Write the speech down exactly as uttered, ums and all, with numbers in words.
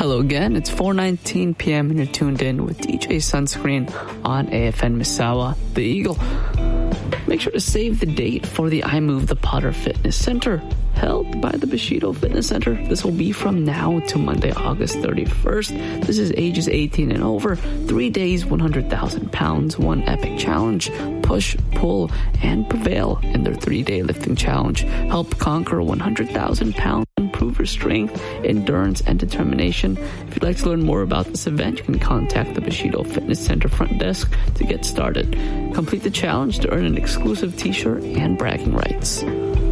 Hello again, it's four nineteen p.m. and you're tuned in with D J Sunscreen on A F N Misawa, The Eagle. Make sure to save the date for the I Move the Potter Fitness Center, held by the Bushido Fitness Center. This will be from now to Monday, August thirty-first. This is ages eighteen and over. Three days, one hundred thousand pounds, one epic challenge. Push, pull, and prevail in their three-day lifting challenge. Help conquer one hundred thousand pounds. Improve your strength, endurance, and determination. If you'd like to learn more about this event, you can contact the Bushido Fitness Center front desk to get started. Complete the challenge to earn an exclusive t-shirt and bragging rights.